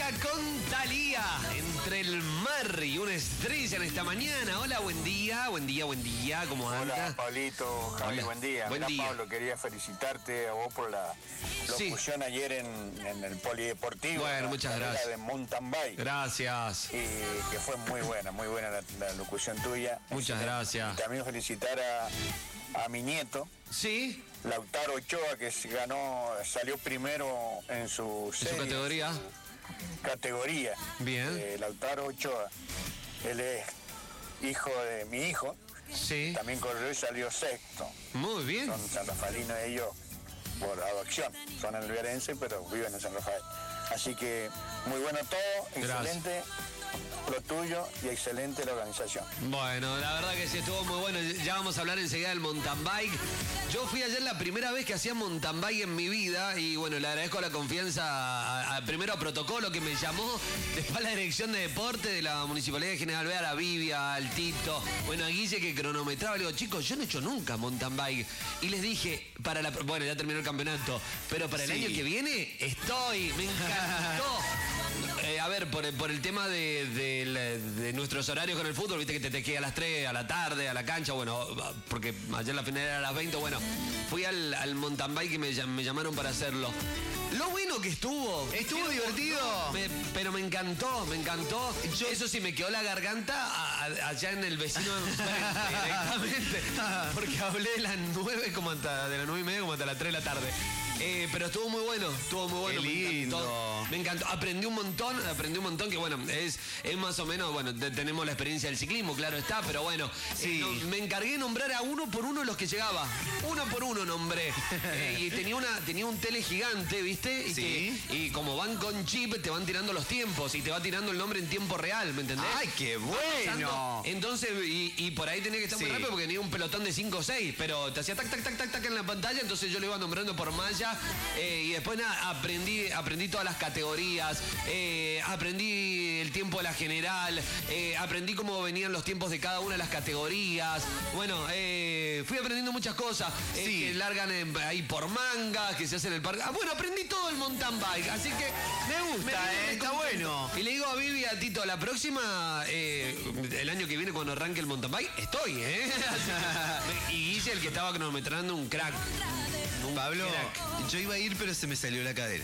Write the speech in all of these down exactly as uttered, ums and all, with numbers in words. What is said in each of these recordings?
Shakira con Thalía, entre el mar y una estrella en esta mañana. Hola, buen día, buen día, buen día, ¿cómo anda? Hola, Pablito, Javi, Hola. buen día. Buen Mirá, día. Pablo, quería felicitarte a vos por la locución Sí. ayer en, en el Polideportivo. Bueno, la muchas carrera gracias. de mountain bike. Gracias. Y que fue muy buena, muy buena la, la locución tuya. Muchas Excelente. gracias. Y también felicitar a, a mi nieto, Sí, Lautaro Ochoa, que se ganó, salió primero en su en serie, su categoría. su categoría. Bien. Eh, Lautaro Ochoa, él es hijo de mi hijo, Sí, también corrió y salió sexto. muy bien. Son sanrafalinos ellos por adopción, son alvearenses pero viven en San Rafael. Así que muy bueno todo, excelente lo tuyo y excelente la organización. Bueno, la verdad que sí, estuvo muy bueno. Ya vamos a hablar enseguida del mountain bike. Yo fui ayer la primera vez que hacía mountain bike en mi vida y bueno, le agradezco la confianza a, a- primero a Protocolo que me llamó, después a la Dirección de Deporte de la Municipalidad de General Alvear, a Vivia, al Tito, bueno, a Guille que cronometraba. Le digo, chicos, yo no he hecho nunca mountain bike. Y les dije, para la, bueno, ya terminó el campeonato, pero para el Sí. año que viene estoy, me encantó. Eh, a ver, por, el- por el tema de, de la- de nuestros horarios con el fútbol, viste que te tequé a las tres, a la tarde, a la cancha, bueno, porque ayer la final era a las veinte, bueno, fui al, al mountain bike y me, llam- me llamaron para hacerlo. Lo bueno que estuvo. ¿Estuvo Pero- divertido? me- pero me encantó, me encantó. Eso sí, me quedó la garganta a- a- allá en el vecino de enfrente, directamente. Porque hablé de las nueve como hasta, de las nueve y media como hasta las tres de la tarde. Eh, pero estuvo muy bueno, estuvo muy bueno. Qué me lindo. encantó. Me encantó. Aprendí un montón, aprendí un montón que bueno, es, es más o menos, bueno, te- tenemos la experiencia del ciclismo, claro está, pero bueno, Sí. eh, no, me encargué de nombrar a uno por uno los que llegaba. Uno por uno nombré. Eh, y tenía una, tenía un tele gigante, ¿viste? Y, Sí. que- y como van con chip, te van tirando los tiempos y te va tirando el nombre en tiempo real, ¿me entendés? ¡Ay, qué bueno! Pasando. Entonces, y, y por ahí tenía que estar muy Sí. rápido porque tenía un pelotón de cinco o seis, pero te hacía tac, tac, tac, tac, tac en la pantalla, entonces yo lo iba nombrando por malla. eh, y después nada, aprendí, aprendí todas las categorías, eh, aprendí el tiempo de la general, eh, aprendí cómo venían los tiempos de cada una de las categorías. Bueno, eh, fui aprendiendo muchas cosas. eh, Sí. que largan en- ahí por mangas, que se hace en el parque. Ah, bueno, aprendí todo el mountain bike, así que Me gusta, vine eh, re está contento. bueno. Y le digo a Vivi y a Tito, la próxima, eh, el año que viene cuando arranque el mountain bike, estoy, ¿eh? Así que- y Guille, el que estaba cronometrando, un crack. Un Pablo, crack. yo iba a ir, pero se me salió la cadena.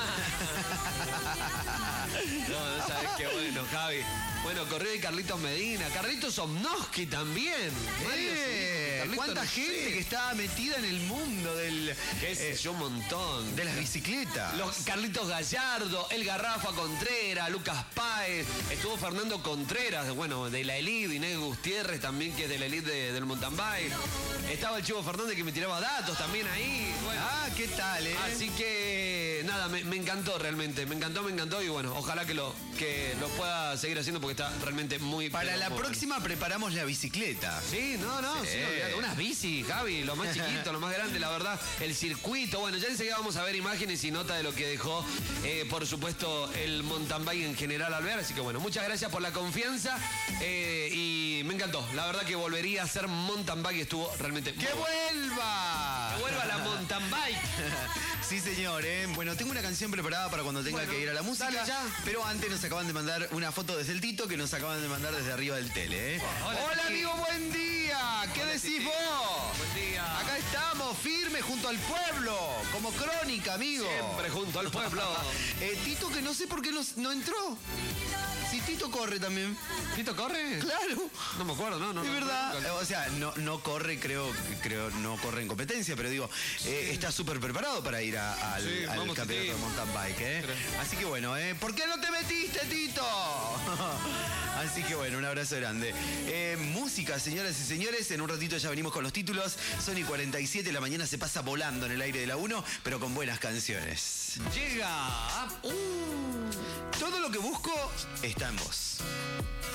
No, no sabes qué bueno, Javi. Bueno, corrió de Carlitos Medina, Carlitos Omnoski también. Mario Eh, Zuniga, Carlitos ¿Cuánta Rocher. gente que está metida en el mundo del, Qué sé eh, yo, un montón. de las bicicletas? Los Carlitos Gallardo, el Garrafa Contreras, Lucas Páez, estuvo Fernando Contreras, bueno, de la Elite, Inés Gutiérrez también, que es de la Elite de- del mountain bike. Estaba el Chivo Fernández que me tiraba datos también ahí. Bueno, Ah, ¿qué tal, eh? así que nada, me, me encantó realmente, me encantó, me encantó y bueno, ojalá que lo, que lo pueda seguir haciendo porque está realmente muy... Para pero la muy bueno. próxima preparamos la bicicleta. Sí, no, no, sí, Sí. olvidate. Unas bici, Javi, lo más chiquito, lo más grande, la verdad, el circuito. Bueno, ya enseguida vamos a ver imágenes y nota de lo que dejó, eh, por supuesto, el mountain bike en general Alvear. Así que bueno, muchas gracias por la confianza eh, y me encantó. La verdad que volvería a hacer mountain bike y estuvo realmente... ¡Que muy bueno. vuelva! Que vuelva la mountain bike. Sí, señor, ¿eh? Bueno, tengo una canción preparada para cuando tenga Bueno, que ir a la música. dale ya. Pero antes nos acaban de mandar una foto desde el Tito que nos acaban de mandar desde arriba del tele, ¿eh? Hola, Hola, Titi. amigo, buen día. ¿Qué Hola, decís Titi. vos? Buen día. Acá estamos, firmes junto al pueblo, como crónica, amigo. Siempre junto al pueblo. Eh, Tito, que no sé por qué no, no entró. Si Tito corre también. ¿Tito corre? Claro. No me acuerdo, no, no. Es no, verdad. no, Eh, O sea, no, no corre, creo, creo, no corre en competencia, pero digo, eh, está súper preparado para ir a- al, Sí, al vamos, campeonato Titi. de mountain bike, ¿eh? Creo. Así que bueno, ¿eh? ¿Por qué no te metiste, Tito? Así que bueno, un abrazo grande. Eh, música, señoras y señores, en un ratito ya venimos con los títulos. Son y cuarenta y siete, la mañana se pasa volando en el aire de la uno, pero con buenas canciones. Llega. Uh. Todo lo que busco está en vos.